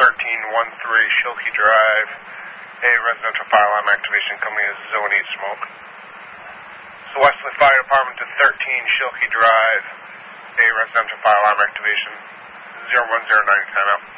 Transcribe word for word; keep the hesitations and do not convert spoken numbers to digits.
thirteen one three Shilkey Drive. A residential fire alarm activation coming as Zone eight smoke. So Wesley Fire Department to thirteen Shilkey Drive. A residential fire alarm activation. zero one zero nine, time out.